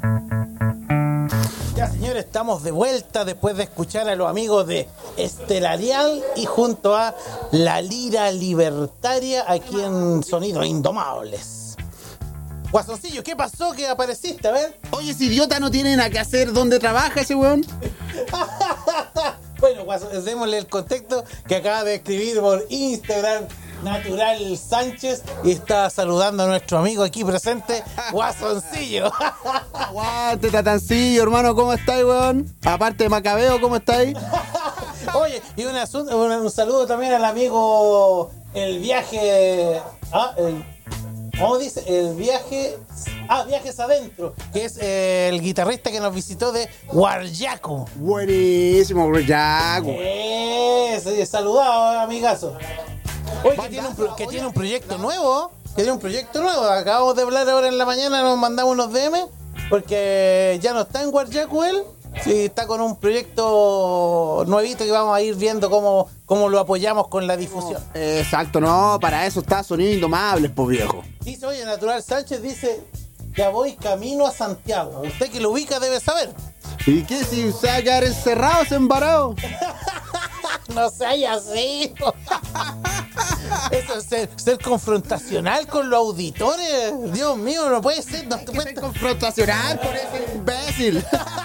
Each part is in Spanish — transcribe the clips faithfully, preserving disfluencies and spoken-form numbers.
Ya, señores, estamos de vuelta después de escuchar a los amigos de Estelarial y junto a La Lira Libertaria aquí en Sonidos Indomables. Guasoncillo, ¿qué pasó que apareciste? A ver. Oye, ese idiota no tiene nada que hacer. ¿Dónde trabaja ese weón? Bueno, Guasón, démosle el contexto que acaba de escribir por Instagram Natural Sánchez y está saludando a nuestro amigo aquí presente, Guasoncillo. Aguante, Tatancillo, hermano, ¿cómo estáis, weón? Aparte de Macabeo, ¿cómo estáis? Oye, y un, asunto, un, un saludo también al amigo El Viaje... Ah, el... ¿Cómo dice? El viaje... Ah, Viajes Adentro, que es eh, el guitarrista que nos visitó de Huaryaco. Buenísimo, Huaryaco. Eh, saludado, amigazo. Oye, que tiene, un, que tiene un proyecto nuevo, que tiene un proyecto nuevo. Acabamos de hablar ahora en la mañana, nos mandamos unos D M, porque ya no está en Huaryaco él. Sí, está con un proyecto nuevito que vamos a ir viendo cómo, cómo lo apoyamos con la difusión. Exacto, no, para eso está Sonido Indomables, pues viejo. Dice, oye, Natural Sánchez dice, ya voy camino a Santiago. Usted que lo ubica debe saber. ¿Y qué si se va a quedar encerrado, se embarado? No seas así. Eso es ser, ser confrontacional con los auditores. Dios mío, no puede ser. No te puedes confrontacional por ese imbécil.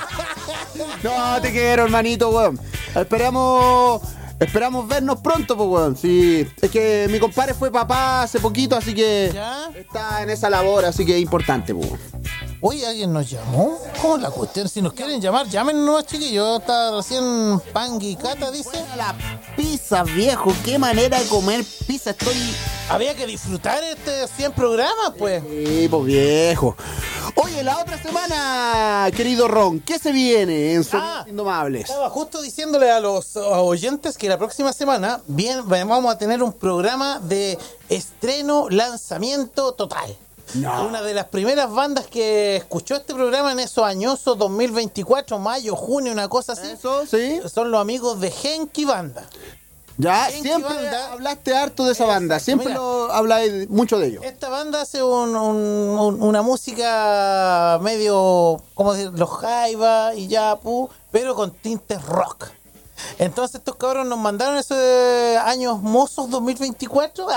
No, te quiero, hermanito, weón. Esperamos... Esperamos vernos pronto, pues, weón. Sí, es que mi compadre fue papá hace poquito, así que ¿ya? Está en esa labor, así que es importante, pues. Oye, ¿alguien nos llamó? ¿Cómo es la cuestión? Si nos quieren llamar, llámenos, chiquillos. Está recién Pangui Cata, dice. Buena la pizza, viejo. Qué manera de comer pizza. Estoy... Había que disfrutar este cien programas, pues. Sí, pues, viejo. Oye, la otra semana, querido Ron, ¿qué se viene en Sonidos ah, Indomables? Estaba justo diciéndole a los oyentes que la próxima semana bien, vamos a tener un programa de estreno, lanzamiento total. No. Una de las primeras bandas que escuchó este programa en esos añosos dos mil veinticuatro, mayo, junio, una cosa así. Eso, sí. Son los amigos de Genki Banda. Ya, Genki siempre banda, hablaste harto de esa exacto, banda, siempre mira, lo habláis mucho de ellos. Esta banda hace un, un, un, una música medio, ¿cómo decir? Los jaiba y yapu, pero con tintes rock. Entonces estos cabros nos mandaron esos años mozos dos mil veinticuatro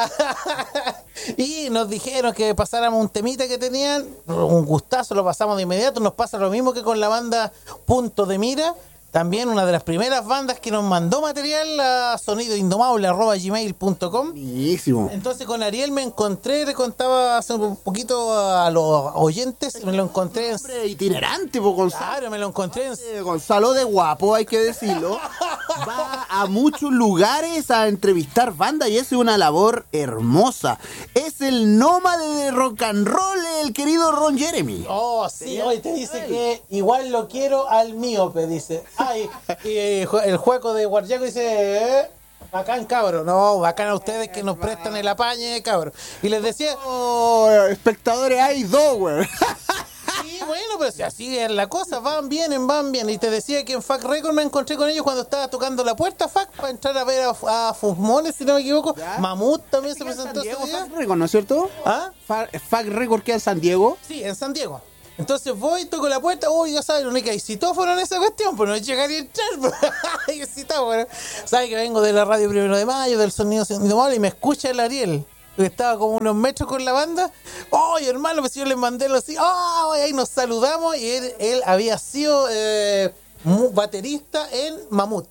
y nos dijeron que pasáramos un temita que tenían, un gustazo, lo pasamos de inmediato. Nos pasa lo mismo que con la banda Punto de Mira, también una de las primeras bandas que nos mandó material a sonidoindomable arroba gmail punto com. Buenísimo. Entonces con Ariel me encontré, le contaba hace un poquito a los oyentes, me lo encontré en... Hombre itinerante, po, Gonzalo. Claro, me lo encontré en... Eh, Gonzalo de guapo, hay que decirlo. Va a muchos lugares a entrevistar bandas y eso es una labor hermosa. Es el nómade de rock and roll, el querido Ron Jeremy. Oh, sí, hoy te dice que igual lo quiero al míope, dice. Ay, y el juego de Huaryaco dice, eh, bacán, cabro. No, bacán a ustedes que nos prestan el apañe, cabro. Y les decía... Oh, espectadores hay dos, güey. Sí, bueno, pero si así es la cosa, van bien, van bien. Y te decía que en F A C Record me encontré con ellos cuando estaba tocando la puerta F A C para entrar a ver a, a Fusmones, si no me equivoco. ¿Ya? Mamut también se presentó ese día. F A C Record, ¿no es cierto? ¿Ah? F A C Record queda en San Diego. Sí, en San Diego. Entonces voy, toco la puerta, uy, ya sabes, la única hay citófono en esa cuestión, pues no es llegar y entrar, pues, hay citófono. Sabes que vengo de la radio Primero de Mayo, del Sonido Indomable, y me escucha el Ariel, que estaba como unos metros con la banda. Oye, hermano, pues yo le mandé los... Oh, ahí nos saludamos, y él, él había sido eh, baterista en Mamut.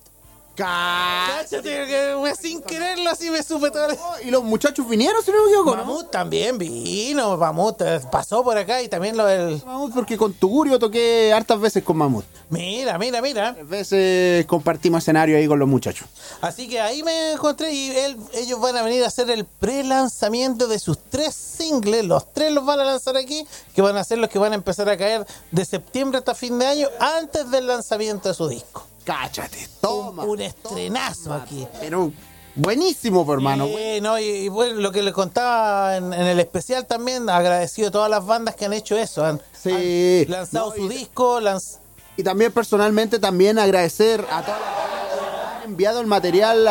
Cállate, que sin quererlo así me supe todo. ¿Y los muchachos vinieron, si no me equivoco? Mamut, ¿no? También vino, Mamut pasó por acá y también lo del... Mamut, porque con Tugurio toqué hartas veces con Mamut. Mira, mira, mira. Tres veces compartimos escenario ahí con los muchachos. Así que ahí me encontré y él, ellos van a venir a hacer el pre-lanzamiento de sus tres singles. Los tres los van a lanzar aquí, que van a ser los que van a empezar a caer de septiembre hasta fin de año, antes del lanzamiento de su disco. Cáchate, toma. Un, un estrenazo toma, aquí. Pero buenísimo, por hermano. Sí, no, y, y bueno, lo que le contaba en, en el especial también, agradecido a todas las bandas que han hecho eso. Han, sí. han lanzado no, su y, disco. Lanz... Y también personalmente también agradecer a todas las bandas que han enviado el material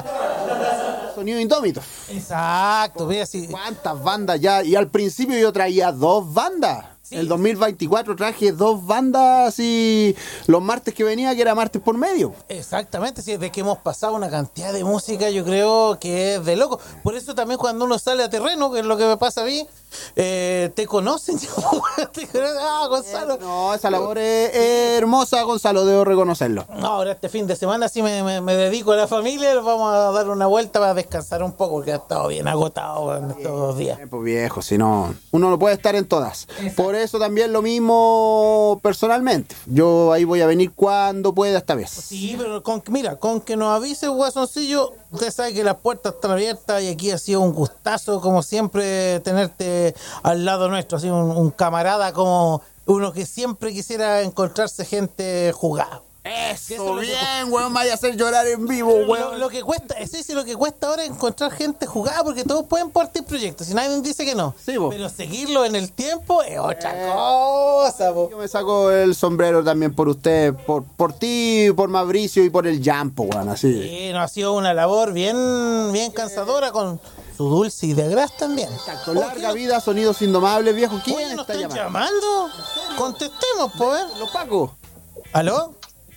a Sonido Indómito. Exacto, ve así. ¿Cuántas bandas ya? Y al principio yo traía dos bandas. Sí. El dos mil veinticuatro traje dos bandas así los martes que venía, que era martes por medio. Exactamente, sí, de que hemos pasado una cantidad de música, yo creo que es de loco. Por eso también cuando uno sale a terreno, que es lo que me pasa a mí, eh, te conocen. Te conocen, ah, Gonzalo. No, esa labor es, es hermosa, Gonzalo, debo reconocerlo. No, ahora este fin de semana sí me, me, me dedico a la familia, vamos a dar una vuelta para descansar un poco, porque ha estado bien agotado en estos dos días. Eh, pues viejo, si no, uno no puede estar en todas. Exacto. Por eso también lo mismo personalmente. Yo ahí voy a venir cuando pueda esta vez. Sí, pero con, mira, con que nos avise, Guasoncillo, usted sabe que las puertas están abiertas y aquí ha sido un gustazo, como siempre, tenerte al lado nuestro, así un, un camarada como uno que siempre quisiera encontrarse gente jugada. Eso, eso bien, que... weón, vaya a hacer llorar en vivo, weón. Lo, lo que cuesta, es decir, lo que cuesta ahora es encontrar gente jugada, porque todos pueden partir proyectos, y nadie dice que no. Sí, bo. Pero seguirlo en el tiempo es otra eh, cosa, bo. Yo me saco el sombrero también por usted, por, por ti, por Mauricio y por el Jampo, weón, así. Sí, no, ha sido una labor bien, bien cansadora con su dulce y de gras también. Exacto, larga vida, sonidos indomables, viejo. ¿Quién Oye, ¿nos está están llamando? llamando? Contestemos, pues. Los Pacos. ¿Aló?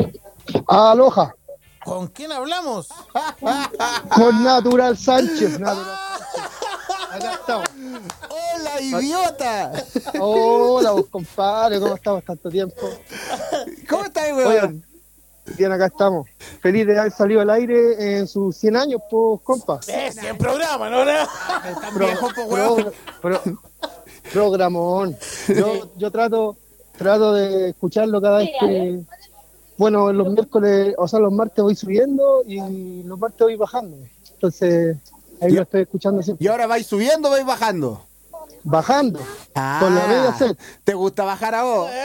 Aloha. ¿Con quién hablamos? Con Natural Sánchez. Natural Sánchez. Acá estamos. ¡Hola, idiota! Hola, vos, compadre. ¿Cómo estamos tanto tiempo? ¿Cómo estás, weón? Oigan, bien, acá estamos. Feliz de haber salido al aire en sus cien años, pues, compa. Eh, cien programas, ¿no? Están Pro, viejos, pues, weón. pro, pro, programón. Yo, yo trato, trato de escucharlo cada vez que... Bueno, los miércoles, o sea, los martes voy subiendo y los martes voy bajando. Entonces, ahí lo estoy escuchando siempre. ¿Y ahora vais subiendo o vais bajando? Bajando. Ah, con la media set. ¿Te gusta bajar a vos?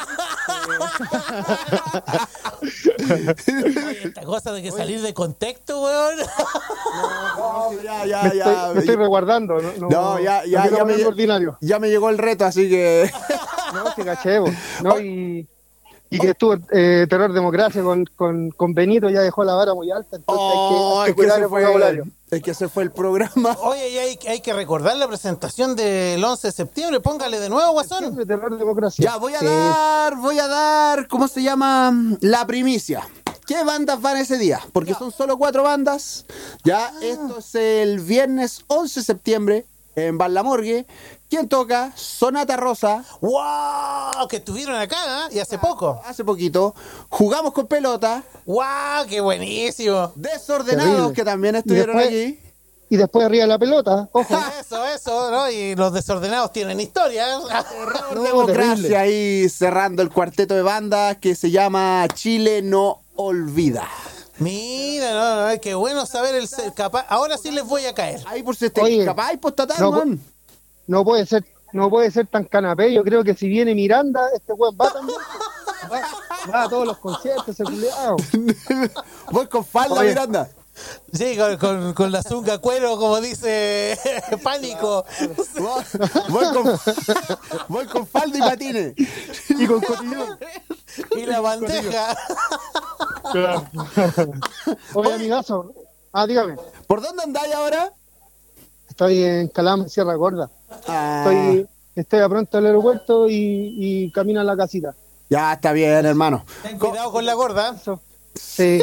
Oye, esta cosa de que salir de contexto, weón. No, no, ya, ya, me, ya. Estoy, me estoy resguardando. No, no, no ya, ya, no ya, me, ordinario. ya me llegó el reto, así que... No, que cachevo. No, y... Y que estuvo eh, Terror Democracia con, con, con Benito, ya dejó la vara muy alta, entonces oh, hay que, hay que cuidar el vocabulario. Es que ese fue el programa. Oye, y hay, hay que recordar la presentación del once de septiembre, póngale de nuevo, Guasón. Terror Democracia. Ya, voy a sí. dar, voy a dar, ¿cómo se llama? La primicia. ¿Qué bandas van ese día? Porque ya. Son solo cuatro bandas. Ya, ah. Esto es el viernes once de septiembre en Bar La Morgue. ¿Quién toca? Sonata Rosa. ¡Wow! Que estuvieron acá, ¿eh? Y hace poco. Hace poquito. Jugamos con pelota. ¡Wow! ¡Qué buenísimo! Desordenados, terrible. Que también estuvieron y después, allí. Y después arriba de la pelota, ojo. Eso, eso, ¿no? Y los desordenados tienen historia. Terror no, Democracia terrible. Ahí cerrando el cuarteto de bandas que se llama Chile No Olvida. Mira, no, no, qué bueno saber el capaz. Ahora sí les voy a caer. Ahí por si esté capaz, pues tatán, no, man. No puede ser, no puede ser tan canapé. Yo creo que si viene Miranda, este weón va también. Va, va a todos los conciertos, ese culiao. Voy con falda, oye, Miranda. Sí, con, con, con la zunga cuero, como dice Pánico. Voy, voy, con, voy con falda y patines. Y con cotillón. Y la bandeja. Claro. Oye, amigazo. Ah, dígame. ¿Por dónde andáis ahora? Estoy en Calama, Sierra Gorda. Ah. Estoy, estoy a pronto al aeropuerto y, y camino a la casita. Ya, está bien, hermano. Ten cuidado con la gorda. Eso. Sí.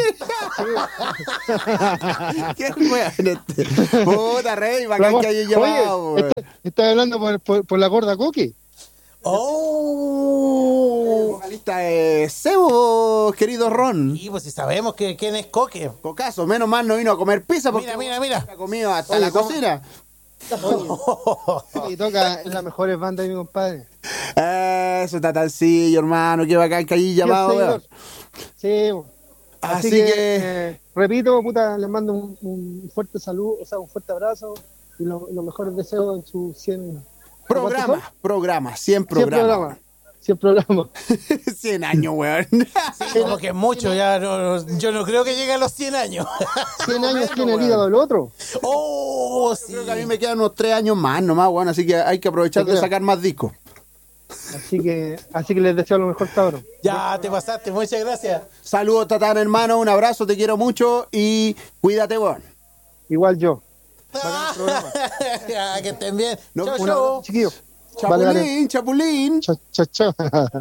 ¿Qué weón este? Puta rey, bacán que hayas llevado, Oye, ¿estás hablando por, por, por la gorda Coqui? Oh, el vocalista es Sebo, querido Ron. Sí, pues si sabemos que quién es Coque. Cocaso, menos mal no vino a comer pizza porque mira, mira, mira. ha comido hasta Oye, la ¿cómo? Cocina. Oye, y toca en las mejores bandas de mi compadre. Eso, tatancillo, hermano, qué bacán que hayas llamado, weón. Sí, así, así que, que... Eh, repito, puta, les mando un, un fuerte saludo, o sea, un fuerte abrazo y los lo mejores deseos en sus cien Programa, programa, cien programas. cien programas. cien años, weón. Sí, como que es mucho, ya no, yo no creo que llegue a los cien años. cien años tiene el hígado del otro. Oh, sí. Creo que a mí me quedan unos tres años más nomás, weón, así que hay que aprovechar de sacar más discos. Así que, así que les deseo lo mejor, cabrón. Ya te pasaste, muchas gracias. Saludos, Tatán, hermano, un abrazo, te quiero mucho y cuídate, weón. Igual yo. Ya, que estén bien. No, chau, Un chau. abrazo, chiquillos. Chapulín, Vale, vale. chapulín. Chao, chao, chao.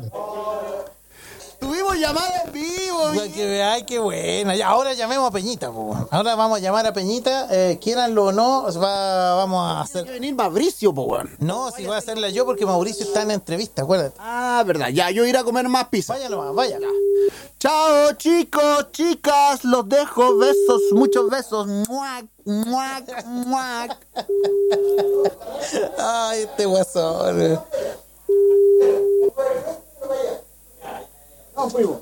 Tuvimos llamada en vivo, Para que veáis qué buena. Ya, ahora llamemos a Peñita, po. Ahora vamos a llamar a Peñita, eh, quieranlo o no, va, vamos a Tiene que hacer. venir Mauricio, po, weón. No, si voy a hacerla yo porque Mauricio está en entrevista, acuérdate. Ah, verdad. Ya, yo iré a comer más pizza. Vaya nomás, vaya. Chao, chicos, chicas. Los dejo. Besos, muchos besos. Muac, muac, muac. Ay, este guasón. No fuimos.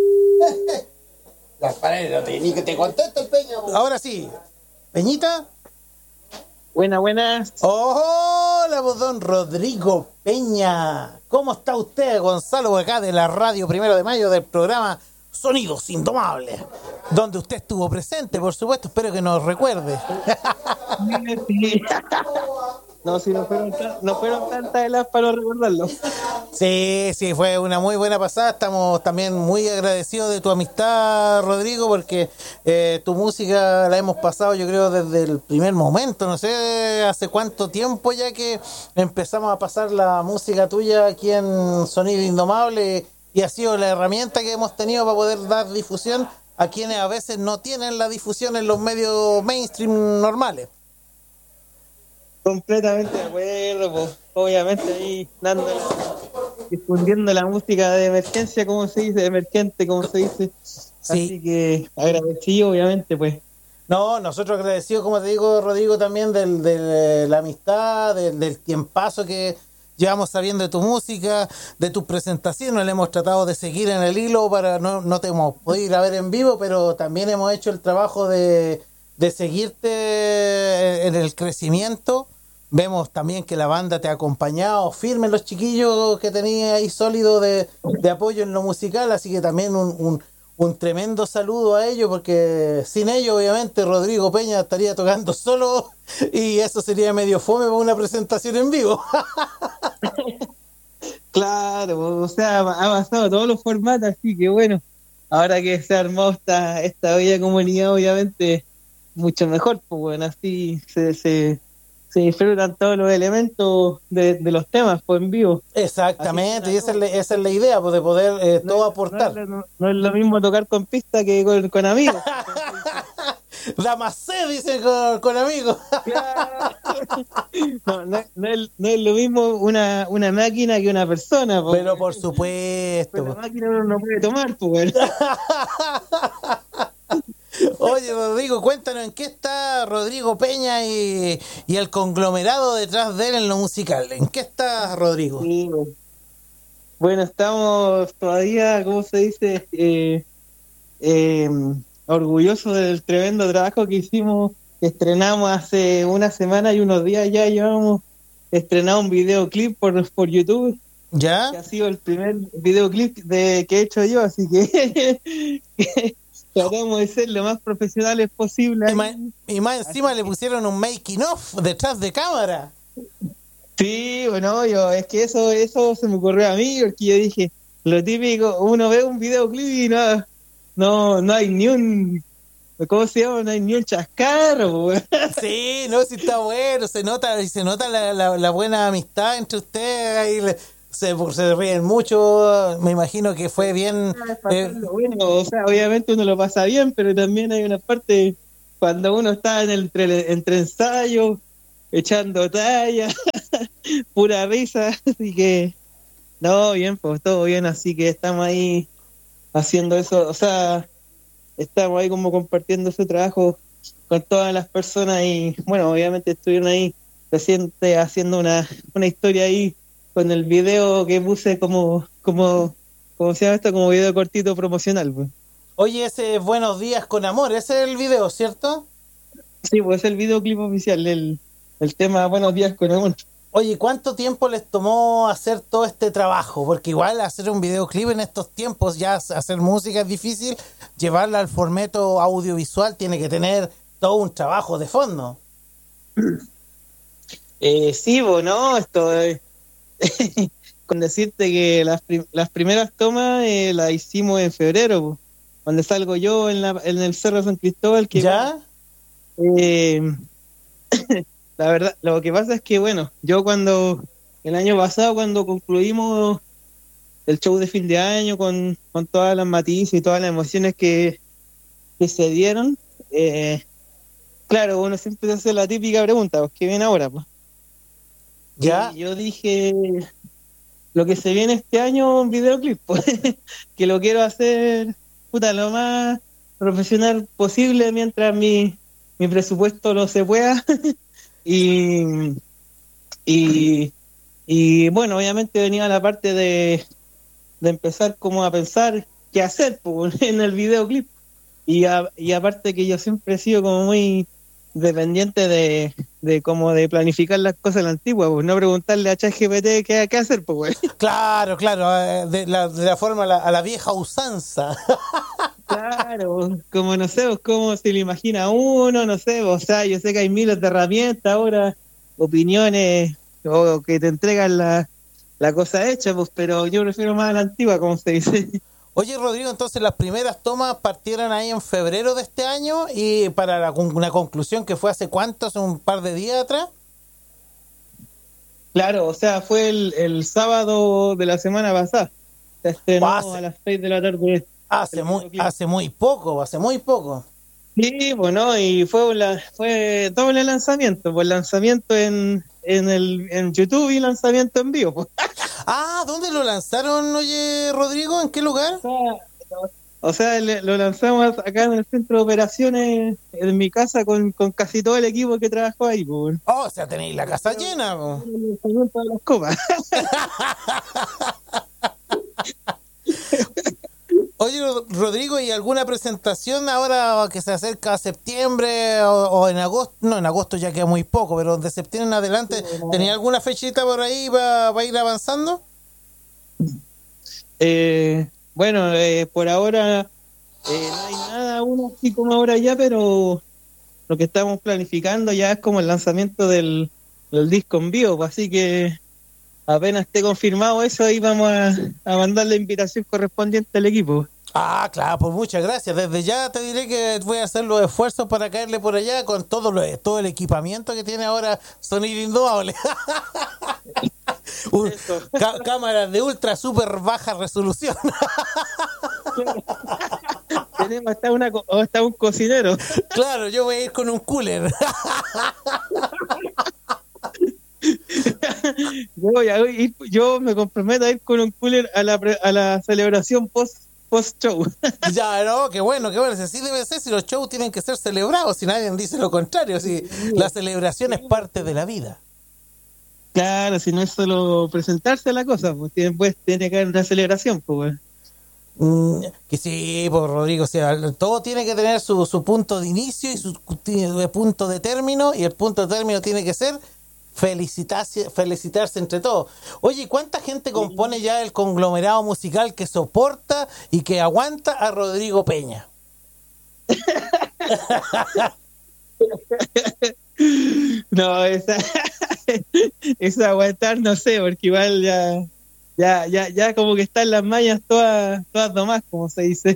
Las paredes no te, ni que te conteste el Peña, po. Ahora sí. Peñita. Buena, buenas. Hola, pues, don Rodrigo Peña. ¿Cómo está usted, Gonzalo, acá de la radio Primero de Mayo del programa Sonidos Indomables? Donde usted estuvo presente, por supuesto. Espero que nos recuerde. Sí. No, si no fueron, tan- no fueron tantas helas para no recordarlo. Sí, sí, fue una muy buena pasada. Estamos también muy agradecidos de tu amistad, Rodrigo, porque eh, tu música la hemos pasado, yo creo, desde el primer momento. No sé hace cuánto tiempo ya que empezamos a pasar la música tuya aquí en Sonido Indomable, y ha sido la herramienta que hemos tenido para poder dar difusión a quienes a veces no tienen la difusión en los medios mainstream normales. Completamente de acuerdo, pues, obviamente ahí dando la- difundiendo la música de emergencia, como se dice, emergente, como se dice. Sí. Así que agradecido, obviamente, pues. No, nosotros agradecidos, como te digo, Rodrigo, también del, de la amistad, del, del tiempazo que llevamos sabiendo de tu música, de tus presentaciones. Le hemos tratado de seguir en el hilo para no, no te hemos podido ir a ver en vivo, pero también hemos hecho el trabajo de, de seguirte en el crecimiento. Vemos también que la banda te ha acompañado firme, los chiquillos que tenía ahí sólido de, de apoyo en lo musical, así que también un, un, un tremendo saludo a ellos, porque sin ellos obviamente Rodrigo Peña estaría tocando solo y eso sería medio fome para una presentación en vivo. Claro, pues, o sea, ha avanzado todos los formatos, así que bueno, ahora que se ha armado esta, esta bella comunidad, obviamente, mucho mejor, pues bueno, así se, se, se disfrutan todos los elementos de, de los temas, pues en vivo. Exactamente, y esa es la, esa es la idea, pues, de poder eh, No todo es- aportar. No es, lo- no es lo mismo tocar con pista que con, con amigos. La macé, dicen con, con amigos. Claro. No, no, es- no es, no es lo mismo una, una máquina que una persona. pues. Pero por supuesto. Pero la pues. máquina uno no puede tomar, pues bueno. Oye, Rodrigo, cuéntanos en qué está Rodrigo Peña y, y el conglomerado detrás de él en lo musical. ¿En qué está Rodrigo? Sí, pues. Bueno, estamos todavía, ¿cómo se dice? Eh, eh, orgullosos del tremendo trabajo que hicimos, que estrenamos hace una semana y unos días ya llevamos estrenado un videoclip por, por YouTube, que ¿Ya? ha sido el primer videoclip de, que he hecho yo, así que, que tratamos de ser lo más profesionales posible. Y más, y más encima le pusieron un making of detrás de cámara. Sí, bueno, yo, es que eso, eso se me ocurrió a mí, porque yo dije, lo típico, uno ve un videoclip y no, no, no hay ni un, ¿cómo se llama? No hay ni un chascarro, weón. Sí, no, sí está bueno, se nota, y se nota la, la, la buena amistad entre ustedes, ahí le- se, se ríen mucho, me imagino que fue bien. eh, Pasarlo bueno, o sea, obviamente uno lo pasa bien, pero también hay una parte cuando uno está en el, entre, entre ensayos, echando talla, pura risa, así que, no, bien, pues todo bien, así que estamos ahí haciendo eso, o sea, estamos ahí como compartiendo ese trabajo con todas las personas y, bueno, obviamente estuvieron ahí reciente haciendo una, una historia ahí con el video que puse como, como, ¿cómo se llama esto? Como video cortito promocional, pues. Oye, ese es Buenos Días con Amor, ese es el video, ¿cierto? Sí, pues es el videoclip oficial, el, el tema Buenos Días con Amor. Oye, ¿cuánto tiempo les tomó hacer todo este trabajo? Porque igual hacer un videoclip en estos tiempos, ya hacer música es difícil, llevarla al formato audiovisual tiene que tener todo un trabajo de fondo. Eh, sí, bueno, esto eh, con decirte que las, prim- las primeras tomas eh, las hicimos en febrero, po, donde salgo yo en, la, en el Cerro San Cristóbal, que ¿Ya? eh, la verdad, lo que pasa es que, bueno, yo cuando el año pasado cuando concluimos el show de fin de año con, con todas las matices y todas las emociones que, que se dieron, eh, claro, uno siempre se hace la típica pregunta, pues, ¿qué viene ahora? Pues? ¿Ya? Y yo dije, lo que se viene este año, un videoclip, pues, que lo quiero hacer, puta, lo más profesional posible mientras mi, mi presupuesto no se pueda. y, y, y bueno, obviamente venía la parte de, de empezar como a pensar qué hacer pues, en el videoclip. Y, a, y aparte que yo siempre he sido como muy dependiente de, de como de planificar las cosas a la antigua, pues no preguntarle a ChatGPT qué, qué hacer, pues güey. Claro, claro, eh, de la, de la forma, a la, a la vieja usanza. Claro, como no sé, pues, cómo se lo imagina uno, no sé, pues, o sea, yo sé que hay miles de herramientas ahora, opiniones, o que te entregan la, la cosa hecha, pues, pero yo prefiero más a la antigua, como se dice. Oye, Rodrigo, entonces las primeras tomas partieron ahí en febrero de este año y para la, una conclusión que fue hace cuánto, hace un par de días atrás. Claro, o sea, fue el, el sábado de la semana pasada. Se estrenó Hace, a las seis de la tarde. hace muy, hace muy poco, hace muy poco. Sí, bueno, y fue una, fue doble lanzamiento, pues lanzamiento en, en el en YouTube y lanzamiento en vivo. Pues. Ah, ¿dónde lo lanzaron, oye, Rodrigo? ¿En qué lugar? O sea, o sea le, lo lanzamos acá en el centro de operaciones, en mi casa, con, con casi todo el equipo que trabajó ahí. Pues. Oh, o sea, tenéis la casa llena. Po. El lanzamiento de las copas. Oye, Rodrigo, ¿y alguna presentación ahora que se acerca a septiembre o, o en agosto? No, en agosto ya queda muy poco, pero de septiembre en adelante, sí, no. ¿Tenía alguna fechita por ahí para pa ir avanzando? Eh, bueno, eh, por ahora eh, no hay nada aún así como ahora ya, pero lo que estamos planificando ya es como el lanzamiento del, del disco en vivo, así que apenas esté confirmado eso, ahí vamos a, a mandar la invitación correspondiente al equipo. Ah, claro, pues muchas gracias. Desde ya te diré que voy a hacer los esfuerzos para caerle por allá con todo lo, todo el equipamiento que tiene ahora Sonido Indomable. Un, ca- cámaras de ultra super baja resolución. Tenemos hasta, una, hasta un cocinero. Claro, yo voy a ir con un cooler. yo, voy a ir, yo me comprometo a ir con un cooler a la, a la celebración post post show. Ya, no, qué bueno, qué bueno. Así debe ser, si los shows tienen que ser celebrados, si nadie dice lo contrario, si la celebración es parte de la vida. Claro, si no es solo presentarse a la cosa, pues tiene, pues, tiene que haber una celebración, pues. Mm, que sí, pues Rodrigo, o sea, todo tiene que tener su, su punto de inicio y su punto de término, y el punto de término tiene que ser felicitarse, felicitarse entre todos. Oye, ¿cuánta gente compone ya el conglomerado musical que soporta y que aguanta a Rodrigo Peña? No, esa, esa aguantar no sé, porque igual ya, ya, ya, ya como que están las mallas todas, todas nomás, como se dice.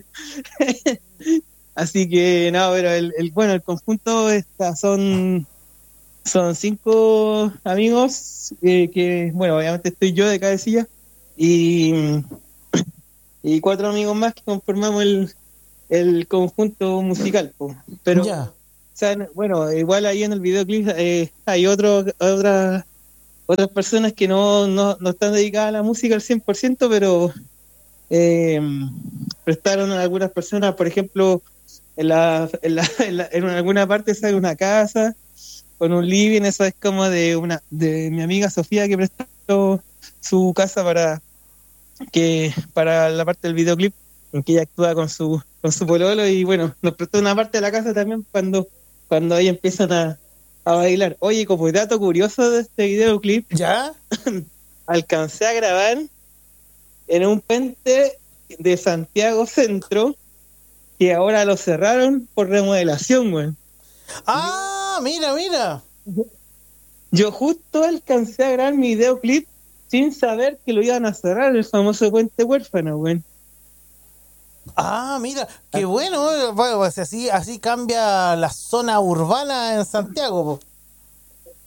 Así que no, pero el, el bueno, el conjunto está, son son cinco amigos eh, que, bueno, obviamente estoy yo de cabecilla y, y cuatro amigos más que conformamos el, el conjunto musical, po. Pero ya. O sea, bueno, igual ahí en el videoclip eh, hay otro, otras otras personas que no, no, no están dedicadas a la música al cien por ciento, pero eh, prestaron a algunas personas, por ejemplo, en, la, en, la, en, la, en alguna parte sale una casa con un living, eso es como de una de mi amiga Sofía, que prestó su casa para que para la parte del videoclip, en que ella actúa con su con su pololo, y bueno, nos prestó una parte de la casa también cuando cuando ahí empiezan a, a bailar. Oye, como dato curioso de este videoclip, ¿ya? Alcancé a grabar en un puente de Santiago Centro, que ahora lo cerraron por remodelación, güey. Ah, mira, mira. Yo justo alcancé a grabar mi videoclip sin saber que lo iban a cerrar, el famoso puente huérfano, güey. Ah, mira, qué bueno, bueno, pues así, así cambia la zona urbana en Santiago, po.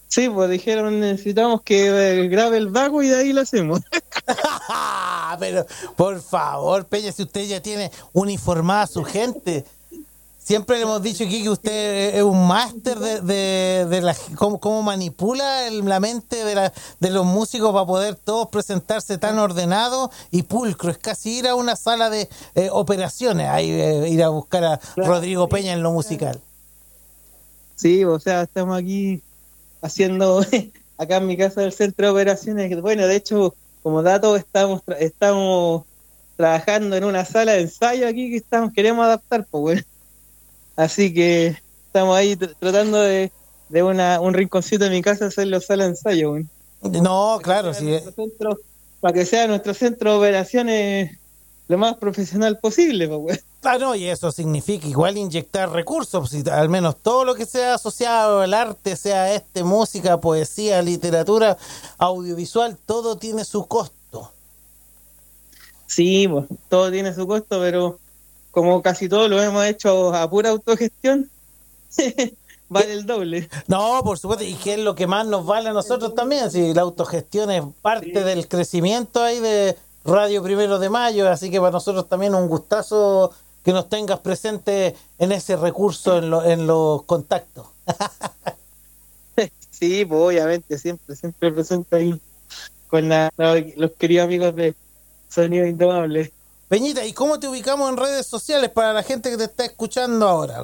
Sí, pues dijeron necesitamos que eh, grabe el vago y de ahí lo hacemos. Pero, por favor, Peña, si usted ya tiene uniformada a su gente. Siempre le hemos dicho aquí que usted es un máster de, de, de la, cómo, cómo manipula el, la mente de, la, de los músicos para poder todos presentarse tan ordenados y pulcro. Es casi ir a una sala de eh, operaciones, ahí, eh, ir a buscar a Claro. Rodrigo Peña en lo musical. Sí, o sea, estamos aquí haciendo, acá en mi casa del centro de operaciones. Bueno, de hecho, como dato, estamos tra- estamos trabajando en una sala de ensayo aquí que estamos queremos adaptar, pues bueno. Así que estamos ahí tr- tratando de, de una, un rinconcito de mi casa hacerlo sala de ensayo, bueno. No, claro, Para sí. nuestro centro- para que sea nuestro centro de operaciones lo más profesional posible, pues bueno. Ah, no, y eso significa igual inyectar recursos, si al menos todo lo que sea asociado al arte, sea este, música, poesía, literatura, audiovisual, todo tiene su costo. Sí, pues todo tiene su costo, pero como casi todo lo hemos hecho a pura autogestión, vale el doble. No, por supuesto, y que es lo que más nos vale a nosotros también, si la autogestión es parte Sí. del crecimiento ahí de Radio Primero de Mayo, así que para nosotros también un gustazo que nos tengas presente en ese recurso, en, lo- en los contactos. Sí, pues obviamente, siempre, siempre presente ahí con la- la- los queridos amigos de Sonido Indomable. Peñita, ¿y cómo te ubicamos en redes sociales para la gente que te está escuchando ahora?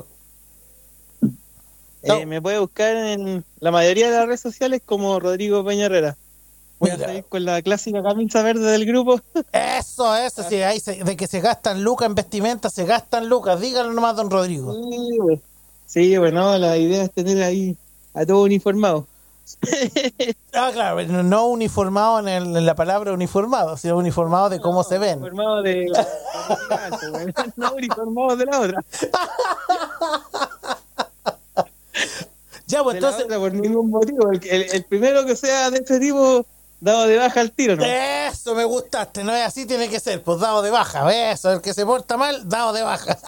No. Eh, me puede buscar en la mayoría de las redes sociales como Rodrigo Peña Herrera. Voy a Mira. salir con la clásica camisa verde del grupo. Eso, eso, sí, ahí se- de que se gastan lucas en vestimenta, se gastan lucas, díganlo nomás, don Rodrigo. Sí, pues. Sí, bueno, la idea es tener ahí a todo uniformado. Ah, claro, no, no uniformado en, el- en la palabra uniformado, sino uniformado de cómo se ven. Uniformado de la, no uniformado de la otra. Ya, pues De la entonces, otra por ningún motivo. El, el- el primero que sea de este tipo, dado de baja al tiro, ¿no? eso me gustaste, no es así, tiene que ser, pues dado de baja, eso, el que se porta mal, dado de baja.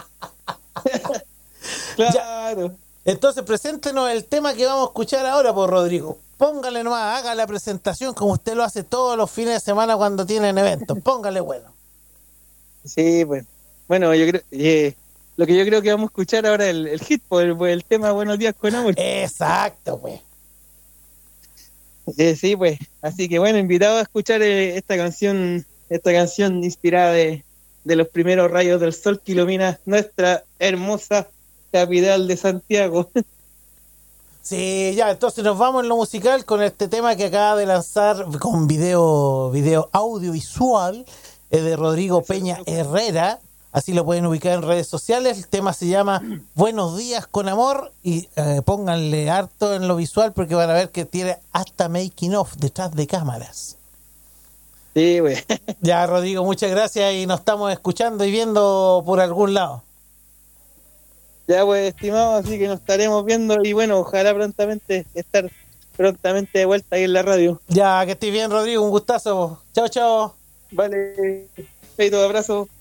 Claro. Entonces, preséntenos el tema que vamos a escuchar ahora, por Rodrigo. Póngale nomás, haga la presentación como usted lo hace todos los fines de semana cuando tienen eventos. Póngale bueno. Sí, pues. Bueno, yo creo. eh, lo que yo creo que vamos a escuchar ahora es el, el hit, pues el, pues, el tema Buenos Días con Amor. Exacto, pues. Eh, sí, pues. Así que bueno, invitado a escuchar eh, esta canción, esta canción inspirada de, de los primeros rayos del sol que ilumina nuestra hermosa capital de Santiago. Sí, ya, entonces nos vamos en lo musical con este tema que acaba de lanzar con video, video audiovisual eh, de Rodrigo Peña Herrera. Así lo pueden ubicar en redes sociales. El tema se llama Buenos Días con Amor y eh, pónganle harto en lo visual porque van a ver que tiene hasta making of detrás de cámaras. Sí, pues. Ya, Rodrigo, muchas gracias y nos estamos escuchando y viendo por algún lado. Ya pues, estimado, así que nos estaremos viendo y bueno, ojalá prontamente estar prontamente de vuelta ahí en la radio. Ya, que estés bien, Rodrigo, un gustazo. Chao, chao. Vale, feito, abrazo.